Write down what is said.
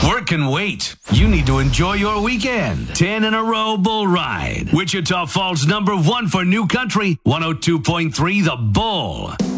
Work can wait. You need to enjoy your weekend. 10 in a row bull ride. Wichita Falls #1 for New Country, 102.3 The Bull.